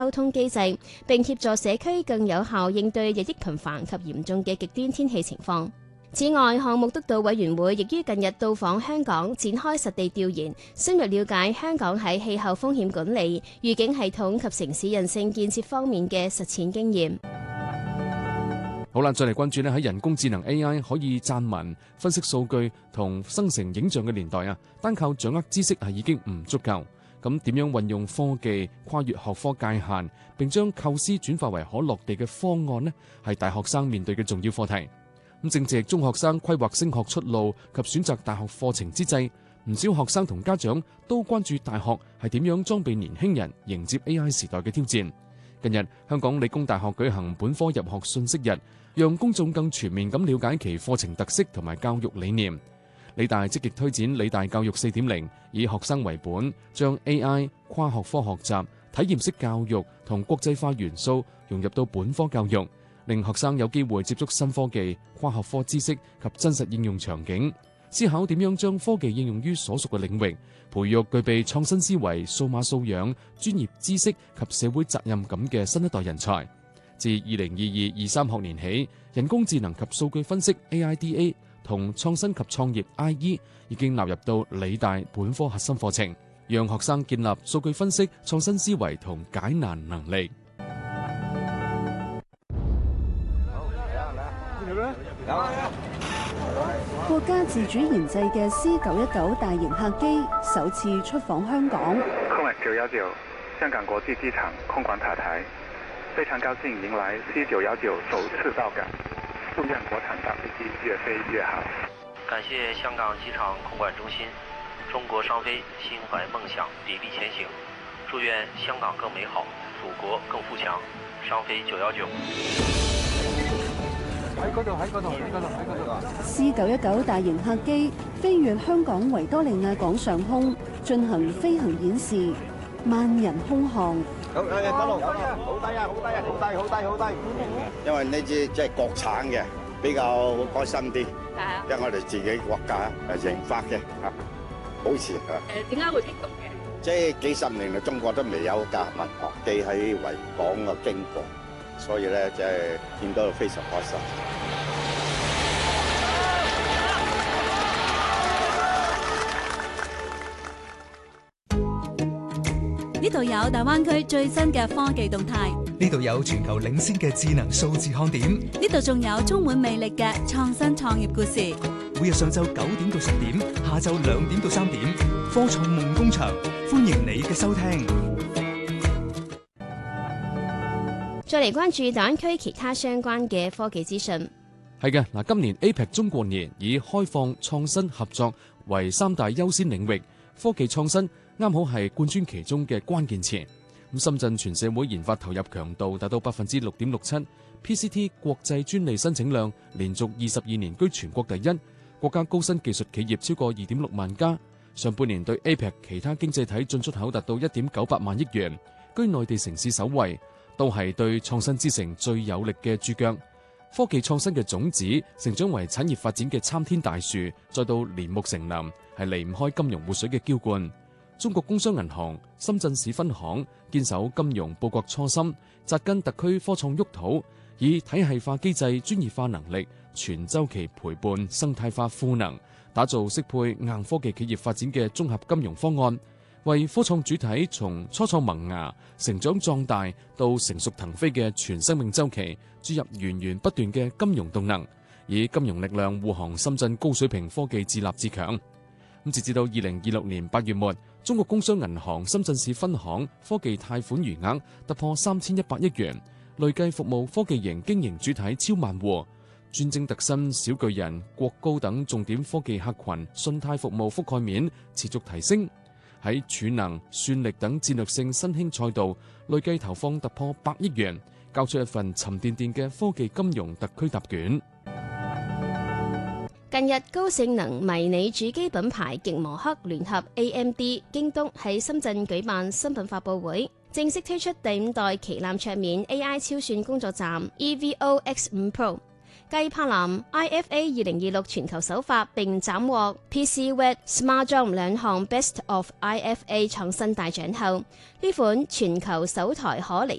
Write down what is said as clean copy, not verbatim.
溝通機制，並協助社區更有效應對日益頻繁及嚴重嘅極端天氣情況。此外，項目督導委員會亦於近日到訪香港，展開實地調研，深入了解香港喺氣候風險管理、預警系統及城市人性建設方面嘅實踐經驗。 好啦，再嚟關注喺人工智能 AI 可以撰文、分析數據同生成影像嘅年代啊，單靠掌握知識係已經唔足夠。咁點樣運用科技跨越學科界限，並將構思轉化為可落地嘅方案呢？係大學生面對嘅重要課題。咁正值中學生規劃升學出路及選擇大學課程之際，唔少學生同家長都關注大學係點樣裝備年輕人迎接 AI 時代嘅挑戰。近日，香港理工大學舉行本科入學信息日，讓公眾更全面咁了解其課程特色同埋教育理念。理大積極推展理大教育 4.0， 以學生為本，將 AI、跨學科學習、體驗式教育同國際化元素融入到本科教育，令學生有機會接觸新科技、跨學科知識及真實應用場景，思考點樣將科技應用於所屬嘅領域，培育具備創新思維、數碼素養、專業知識及社會責任感嘅新一代人才。自2022-23學年起，人工智能及數據分析 AIDA 同創新及創業 IE 已經納入到理大本科核心課程，讓學生建立數據分析、創新思維同解難能力。 國家自主研製嘅 C919 大型客機首次出訪香港。 空管919香港國際機場空管塔台，非常高興迎來 C919首次到港，祝願國產大飛機越飛越好。 感謝香港機場空管中心，中國商飛心懷夢想，砥礪前行，祝願香港更美好，祖國更富強。商飛919。 C919 大型客機飛越香港維多利亞港上空，進行飛行演示，萬人空巷。 好低啊！好低啊！好低！因為呢支即係國產嘅，比較開心啲。因為我哋自己國家研發嘅，好似點解會激動嘅？ 即係幾十年嚟，中國都未有架民航機喺維港嘅經過，所以咧即係見到非常開心。 呢度有大灣區最新嘅科技動態， 呢度有全球領先嘅智能數字看點， 呢度仲有充滿魅力嘅創新創業故事。 每日上晝9點到10點，下晝2點到3點，科創夢工場，歡迎你嘅收聽。 再嚟關注大灣區其他相關嘅科技資訊。 係嘅，嗱，今年 APEC 中國年以開放、創新、合作為3大優先領域，科技創新啱好係貫穿其中嘅關鍵詞。咁深圳全社會研發投入強度達到 6.67%，PCT 國際專利申請量連續22年居全國第一，國家高新技術企業超過2.6萬家。上半年對 APEC 其他經濟體進出口達到1.98萬億元，居內地城市首位，都係對創新之城最有力嘅注腳。科技創新嘅種子成長為產業發展嘅參天大樹，再到連木成林，係離唔開金融活水嘅澆灌。中國工商銀行深圳市分行堅守金融報國初心，扎根特區科創沃土，以體系化機制、專業化能力、全周期陪伴、生態化賦能，打造適配硬科技企業發展嘅綜合金融方案，為科創主體從初創萌芽、成長壯大到成熟騰飛嘅全生命周期注入源源不斷嘅金融動能，以金融力量護航深圳高水平科技自立自強。咁截至到2026年8月末，中國工商銀行深圳市分行科技貸款餘額突破3100億元，累計服務科技型經營主體超萬戶，專精特新、小巨人、國高等重點科技客群信貸服務覆蓋面持續提升，喺儲能、算力等戰略性新興賽道累計投放突破100億元，交出一份沉甸甸嘅科技金融特區答卷。 近日，高性能迷你主機品牌極摩克聯合 AMD、京東喺深圳舉辦新品發佈會，正式推出第5代旗艦桌面 AI 超算工作站 EVO X5 Pro。 繼柏林 IFA 2026全球首發並斬獲 PCWet Smart Drum 兩項 Best of IFA 創新大獎後，呢款全球首台可離